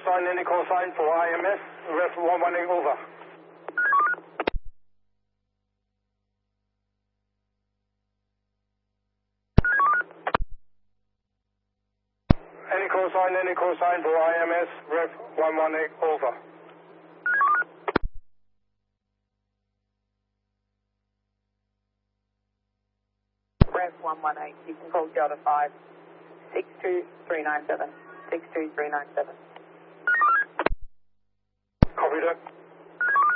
any call sign for IMS, ref 118 over. Any call sign for IMS, ref 118 over. Ref 118, you can call Delta 5, 62397, 62397. Copy that.